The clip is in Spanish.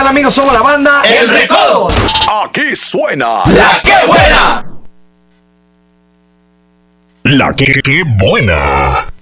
tal, amigos? Somos la banda El Recodo. Aquí suena La que buena. La que buena.